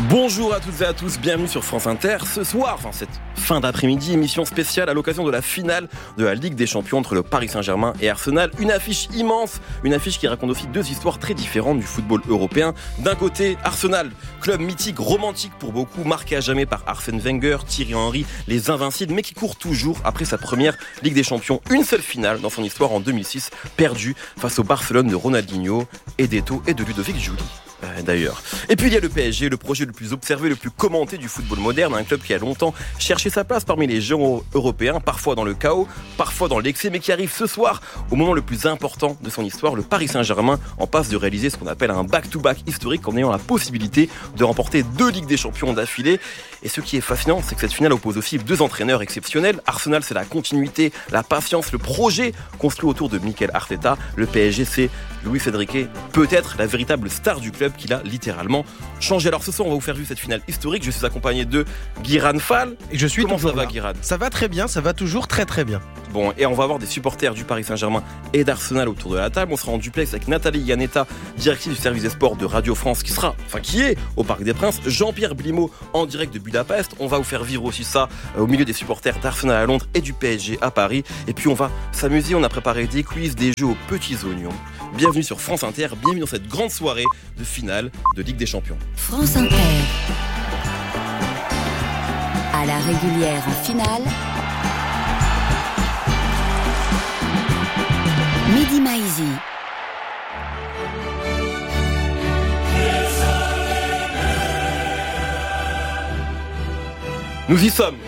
Bonjour à toutes et à tous, bienvenue sur France Inter. Ce soir, cette fin d'après-midi, émission spéciale à l'occasion de la finale de la Ligue des Champions entre le Paris Saint-Germain et Arsenal. Une affiche immense, une affiche qui raconte aussi deux histoires très différentes du football européen. D'un côté, Arsenal, club mythique, romantique pour beaucoup, marqué à jamais par Arsène Wenger, Thierry Henry, les Invincibles, mais qui court toujours après sa première Ligue des Champions. Une seule finale dans son histoire en 2006, perdue face au Barcelone de Ronaldinho, et d'Eto'o et de Ludovic Giuly. D'ailleurs. Et puis il y a le PSG, le projet le plus observé, le plus commenté du football moderne, un club qui a longtemps cherché sa place parmi les géants européens, parfois dans le chaos, parfois dans l'excès, mais qui arrive ce soir au moment le plus important de son histoire. Le Paris Saint-Germain en passe de réaliser ce qu'on appelle un back-to-back historique en ayant la possibilité de remporter 2 Ligues des Champions d'affilée. Et ce qui est fascinant, c'est que cette finale oppose aussi 2 entraîneurs exceptionnels. Arsenal, c'est la continuité, la patience, le projet construit autour de Mikel Arteta. Le PSG, c'est Luis Enrique, peut-être la véritable star du club qui l'a littéralement changé. Alors ce soir, on va vous faire vivre cette finale historique. Je suis accompagné de Guiran Fall. Et je suis Comment toujours ça va, là. Guiran ? Ça va très bien, ça va toujours très très bien. Bon, et on va avoir des supporters du Paris Saint-Germain et d'Arsenal autour de la table. On sera en duplex avec Nathalie Yanetta, directrice du service des sports de Radio France, qui est au Parc des Princes. Jean-Pierre Blimaud en direct de Budapest. On va vous faire vivre aussi ça au milieu des supporters d'Arsenal à Londres et du PSG à Paris. Et puis on va s'amuser. On a préparé des quiz, des jeux aux petits oignons. Bienvenue sur France Inter, bienvenue dans cette grande soirée de finale de Ligue des Champions. France Inter. À la régulière en finale. Mehdi Maizi. Nous y sommes.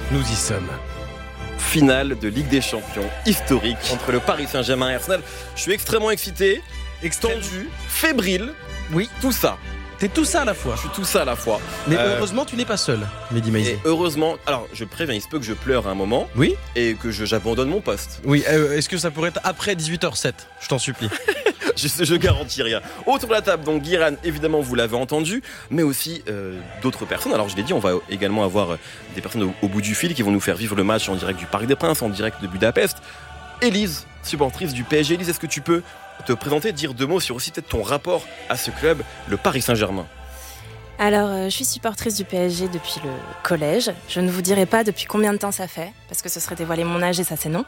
Finale de Ligue des Champions historique entre le Paris Saint-Germain et Arsenal. Je suis extrêmement excité, tendu, fébrile. Oui, tout ça. T'es tout ça à la fois. Je suis tout ça à la fois. Mais heureusement, tu n'es pas seul, Mehdi Maizi. Et heureusement, alors je préviens, il se peut que je pleure à un moment. Oui. Et que j'abandonne mon poste. Oui, est-ce que ça pourrait être après 18h07 ? Je t'en supplie. Je garantis rien. Autour de la table, donc Guiran, évidemment, vous l'avez entendu, mais aussi d'autres personnes. Alors je l'ai dit, on va également avoir des personnes au bout du fil qui vont nous faire vivre le match en direct du Parc des Princes, en direct de Budapest. Élise, supportrice du PSG. Élise, est-ce que tu peux te présenter, dire 2 mots sur aussi peut-être ton rapport à ce club, le Paris Saint-Germain ? Alors, je suis supportrice du PSG depuis le collège. Je ne vous dirai pas depuis combien de temps ça fait, parce que ce serait dévoiler mon âge et ça c'est non.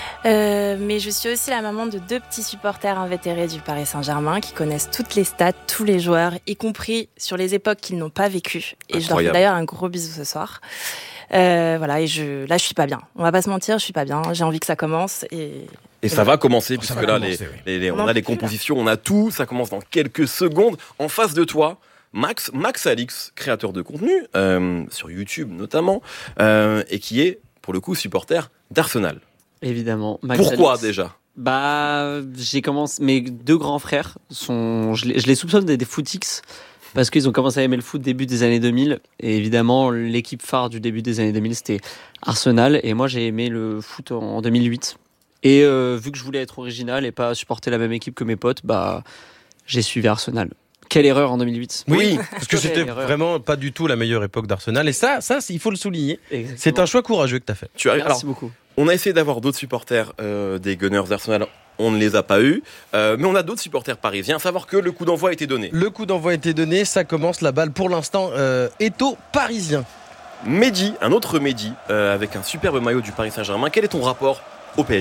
Mais je suis aussi la maman de 2 petits supporters invétérés du Paris Saint-Germain qui connaissent toutes les stats, tous les joueurs, y compris sur les époques qu'ils n'ont pas vécues. Et je leur fais d'ailleurs un gros bisou ce soir. Voilà, et là je suis pas bien. On va pas se mentir, je suis pas bien. J'ai envie que ça commence Et ça va commencer, puisque là, commencer, on a les compositions, on a tout, ça commence dans quelques secondes. En face de toi, Max Alix, créateur de contenu, sur YouTube notamment, et qui est, pour le coup, supporter d'Arsenal. Évidemment. Max Pourquoi Alix. déjà ? J'ai commencé. Mes 2 grands frères je les soupçonne des footix parce qu'ils ont commencé à aimer le foot début des années 2000. Et évidemment, l'équipe phare du début des années 2000, c'était Arsenal. Et moi, j'ai aimé le foot en 2008. Et vu que je voulais être original et pas supporter la même équipe que mes potes, j'ai suivi Arsenal. Quelle erreur en 2008. Oui, parce que c'était vraiment pas du tout la meilleure époque d'Arsenal. Et ça, il faut le souligner. Exactement. C'est un choix courageux que tu as fait. Merci beaucoup. On a essayé d'avoir d'autres supporters des Gunners d'Arsenal. On ne les a pas eus, mais on a d'autres supporters parisiens. À savoir que le coup d'envoi a été donné. Le coup d'envoi a été donné, ça commence, la balle pour l'instant est au Parisien. Mehdi, un autre Mehdi, avec un superbe maillot du Paris Saint-Germain. Quel est ton rapport au PSG ?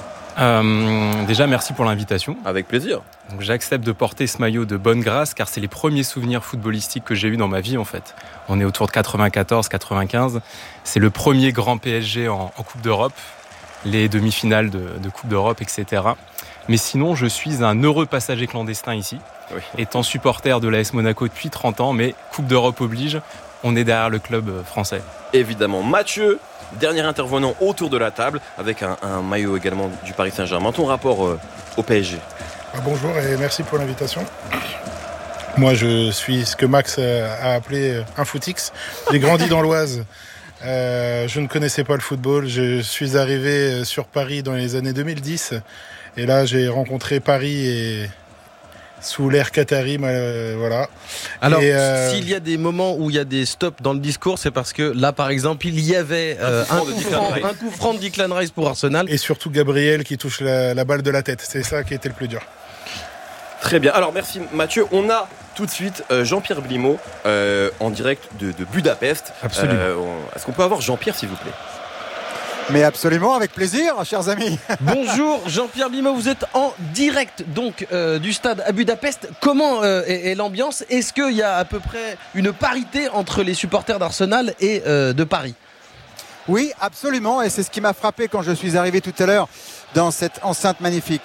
Déjà, merci pour l'invitation. Avec plaisir. Donc, j'accepte de porter ce maillot de bonne grâce car c'est les premiers souvenirs footballistiques que j'ai eus dans ma vie en fait. On est autour de 94-95. C'est le premier grand PSG en Coupe d'Europe, les demi-finales de Coupe d'Europe, etc. Mais sinon, je suis un heureux passager clandestin ici, étant supporter de l'AS Monaco depuis 30 ans, mais Coupe d'Europe oblige, on est derrière le club français. Évidemment. Mathieu, dernier intervenant autour de la table, avec un maillot également du Paris Saint-Germain. Ton rapport au PSG ? Bonjour et merci pour l'invitation. Moi, je suis ce que Max a appelé un footix. J'ai grandi dans l'Oise. Je ne connaissais pas le football. Je suis arrivé sur Paris dans les années 2010. Et là, j'ai rencontré Paris et sous l'ère qatari, voilà. Alors, s'il y a des moments où il y a des stops dans le discours, c'est parce que là, par exemple, il y avait un coup franc de Declan Rice pour Arsenal. Et surtout Gabriel qui touche la balle de la tête. C'est ça qui était le plus dur. Très bien. Alors, merci Mathieu. On a tout de suite Jean-Pierre Blimaud en direct de Budapest. Absolument. Est-ce qu'on peut avoir Jean-Pierre, s'il vous plaît? Mais absolument, avec plaisir, chers amis. Bonjour Jean-Pierre Blimaud, vous êtes en direct donc du stade à Budapest. Comment est l'ambiance? Est-ce qu'il y a à peu près une parité entre les supporters d'Arsenal et de Paris? Oui, absolument, et c'est ce qui m'a frappé quand je suis arrivé tout à l'heure dans cette enceinte magnifique.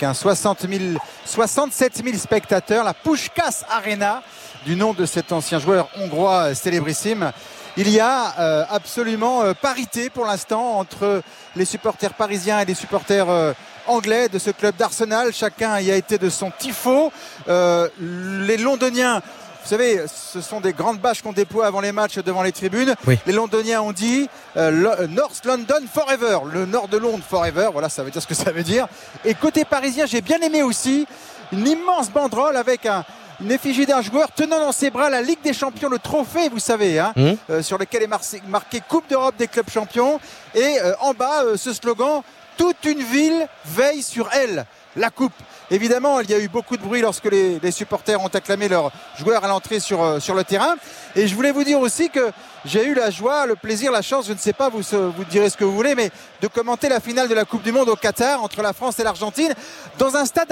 67 000 spectateurs, la Puskás Arena, du nom de cet ancien joueur hongrois célébrissime. Il y a absolument parité pour l'instant entre les supporters parisiens et les supporters anglais de ce club d'Arsenal. Chacun y a été de son tifo. Les Londoniens, vous savez, ce sont des grandes bâches qu'on déploie avant les matchs devant les tribunes. Oui. Les Londoniens ont dit North London Forever, le nord de Londres Forever. Voilà, ça veut dire ce que ça veut dire. Et côté parisien, j'ai bien aimé aussi une immense banderole avec une effigie d'un joueur tenant dans ses bras la Ligue des Champions, le trophée, vous savez, sur lequel est marqué Coupe d'Europe des clubs champions. Et en bas, ce slogan, toute une ville veille sur elle, la coupe. Évidemment, il y a eu beaucoup de bruit lorsque les supporters ont acclamé leurs joueurs à l'entrée sur le terrain. Et je voulais vous dire aussi que j'ai eu la joie, le plaisir, la chance, je ne sais pas, vous direz ce que vous voulez, mais de commenter la finale de la Coupe du Monde au Qatar entre la France et l'Argentine dans un stade